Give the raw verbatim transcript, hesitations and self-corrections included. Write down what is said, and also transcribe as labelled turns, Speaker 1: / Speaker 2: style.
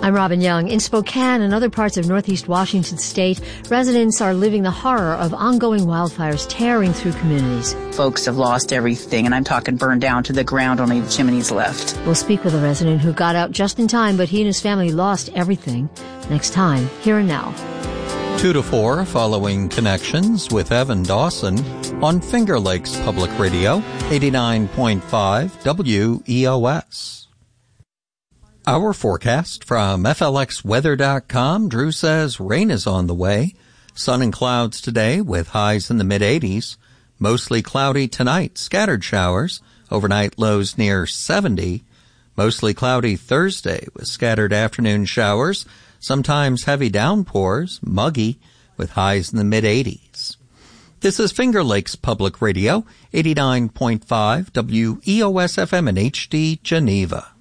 Speaker 1: I'm Robin Young. In Spokane and other parts of northeast Washington state, residents are living the horror of ongoing wildfires tearing through communities.
Speaker 2: Folks have lost everything, and I'm talking burned down to the ground, only the chimneys left.
Speaker 1: We'll speak with a resident who got out just in time, but he and his family lost everything. Next time, Here and Now.
Speaker 3: Two to four, following Connections with Evan Dawson on Finger Lakes Public Radio, eighty-nine point five W E O S. Our forecast from F L X weather dot com. Drew says rain is on the way. Sun and clouds today with highs in the mid-eighties. Mostly cloudy tonight. Scattered showers. Overnight lows near seventy. Mostly cloudy Thursday with scattered afternoon showers. Sometimes heavy downpours. Muggy with highs in the mid-eighties. This is Finger Lakes Public Radio, eighty-nine point five W E O S F M in H D, Geneva.